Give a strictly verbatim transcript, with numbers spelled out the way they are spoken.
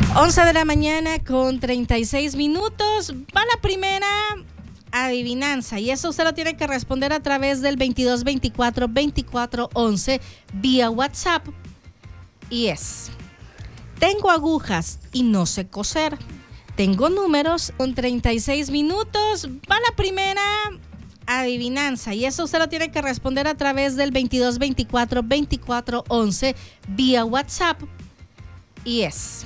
once de la mañana con treinta y seis minutos. Va la primera adivinanza y eso usted lo tiene que responder a través del veintidós veinticuatro veinticuatro once vía WhatsApp. Y es: tengo agujas y no sé coser. Tengo números con treinta y seis minutos. Va la primera adivinanza y eso usted lo tiene que responder a través del veintidós veinticuatro veinticuatro once vía WhatsApp. Y es: